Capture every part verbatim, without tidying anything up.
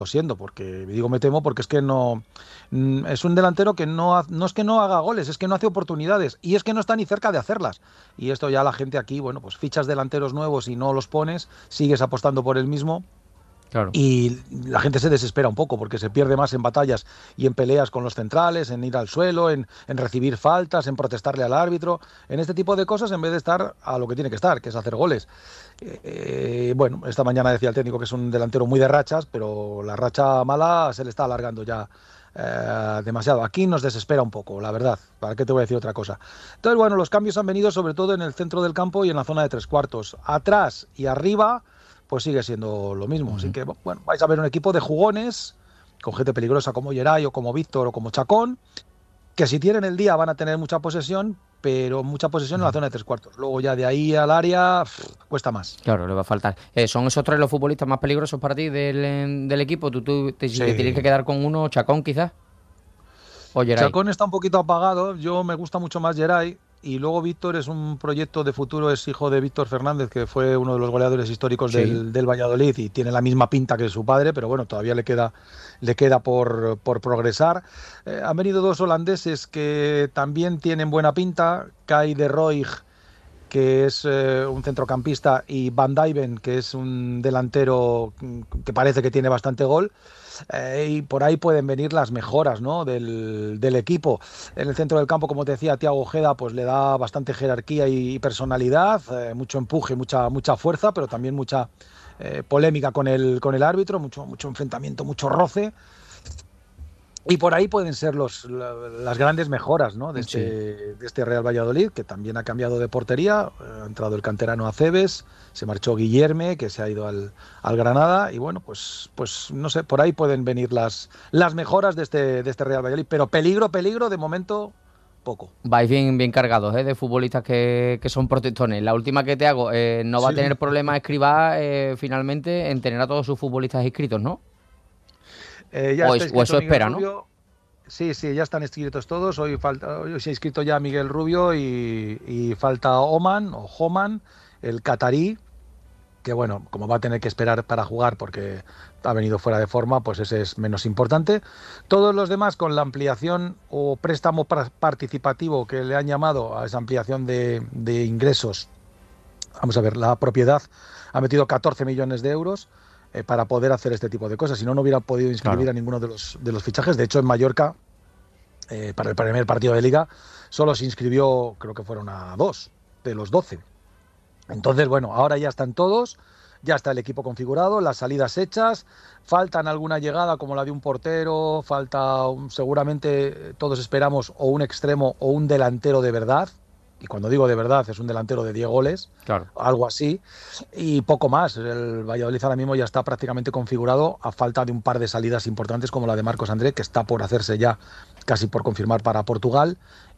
siendo, porque digo me temo porque es que no mm, es un delantero que no ha- no es que no haga goles, es que no hace oportunidades y es que no está ni cerca de hacerlas. Y esto ya la gente aquí, bueno, pues fichas delanteros nuevos y no los pones, sigues apostando por el mismo. Claro. Y la gente se desespera un poco porque se pierde más en batallas y en peleas con los centrales, en ir al suelo, en, en recibir faltas, en protestarle al árbitro, en este tipo de cosas en vez de estar a lo que tiene que estar, que es hacer goles. Eh, bueno, esta mañana decía el técnico que es un delantero muy de rachas, pero la racha mala se le está alargando ya eh, demasiado. Aquí nos desespera un poco, la verdad. ¿Para qué te voy a decir otra cosa? Entonces, bueno, los cambios han venido sobre todo en el centro del campo y en la zona de tres cuartos. Atrás y arriba pues sigue siendo lo mismo. Así Ujú. que, bueno, vais a ver un equipo de jugones, con gente peligrosa como Geray o como Víctor o como Chacón, que si tienen el día van a tener mucha posesión, pero mucha posesión en la Ujú. zona de tres cuartos. Luego ya de ahí al área pff, cuesta más. Claro, le va a faltar. Eh, ¿son esos tres los futbolistas más peligrosos para ti del, del equipo? ¿Tú, tú te, si te tienes que Sí. quedar con uno, Chacón quizás? ¿O Geray? Chacón está un poquito apagado, yo me gusta mucho más Geray. Y luego Víctor es un proyecto de futuro, es hijo de Víctor Fernández, que fue uno de los goleadores históricos Sí. del, del Valladolid y tiene la misma pinta que su padre, pero bueno, todavía le queda, le queda por, por progresar. Eh, han venido dos holandeses que también tienen buena pinta, Kai de Roig, que es eh, un centrocampista, y Van Dijven, que es un delantero mm, que parece que tiene bastante gol. Eh, y por ahí pueden venir las mejoras, ¿no?, del, del equipo. En el centro del campo, como te decía, Thiago Ojeda pues le da bastante jerarquía y, y personalidad, eh, mucho empuje, mucha, mucha fuerza, pero también mucha eh, polémica con el, con el árbitro, mucho, mucho enfrentamiento, mucho roce. Y por ahí pueden ser los, la- las grandes mejoras, ¿no?, de este, Sí. de este Real Valladolid, que también ha cambiado de portería. Eh, Ha entrado el canterano Aceves, se marchó Guillerme, que se ha ido al, al Granada. Y bueno, pues, pues no sé, por ahí pueden venir las, las mejoras de este, de este Real Valladolid. Pero peligro, peligro, de momento, poco. Vais bien, bien cargados, ¿eh? De futbolistas que, que son protectones. La última que te hago, eh, no va a Sí. tener problema Escribá eh, finalmente en tener a todos sus futbolistas inscritos, ¿no? Eh, ya O, está es- o inscrito eso Miguel espera, ¿no? Rubio. Sí, sí, ya están inscritos todos. Hoy falta, hoy se ha inscrito ya Miguel Rubio y, y falta Oman o Homan, el catarí, que bueno, como va a tener que esperar para jugar porque ha venido fuera de forma, pues ese es menos importante. Todos los demás con la ampliación o préstamo participativo que le han llamado a esa ampliación de, de ingresos. Vamos a ver, la propiedad ha metido catorce millones de euros eh, para poder hacer este tipo de cosas. Si no, no hubiera podido inscribir Claro. a ninguno de los, de los fichajes. De hecho, en Mallorca, eh, para el primer partido de Liga, solo se inscribió, creo que fueron a dos de los doce. Entonces, bueno, ahora ya están todos, ya está el equipo configurado, las salidas hechas, faltan alguna llegada como la de un portero, falta un- seguramente todos esperamos o un extremo o un delantero de verdad, y cuando digo de verdad es un delantero de diez goles, Claro. algo así, y poco más. El Valladolid ahora mismo ya está prácticamente configurado a falta de un par de salidas importantes como la de Marcos André, que está por hacerse ya casi por confirmar para Portugal,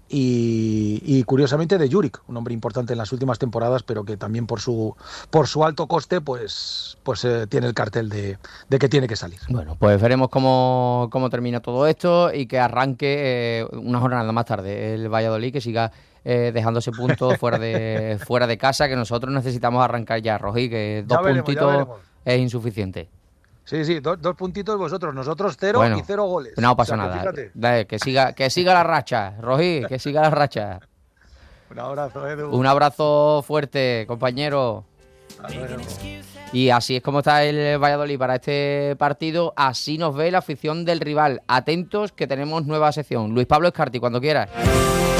y, y curiosamente de Juric, un hombre importante en las últimas temporadas, pero que también por su por su alto coste, pues, pues eh, tiene el cartel de, de que tiene que salir. Bueno, pues veremos cómo, cómo termina todo esto y que arranque eh, una jornada más tarde el Valladolid, que siga eh, dejándose puntos fuera de, fuera de casa, que nosotros necesitamos arrancar ya, Rojí, que dos Ya veremos, ya puntitos veremos. es insuficiente. Sí, sí, do- dos puntitos vosotros, nosotros cero y Bueno, cero goles. no O pasa sea que nada. fíjate. Dale, que siga, que siga la racha, Rojí, que siga la racha. Un abrazo, Edu. Un abrazo fuerte, compañero. Hasta luego. Y así es como está el Valladolid para este partido. Así nos ve la afición del rival. Atentos que tenemos nueva sección. Luis Pablo Escarti, cuando quieras.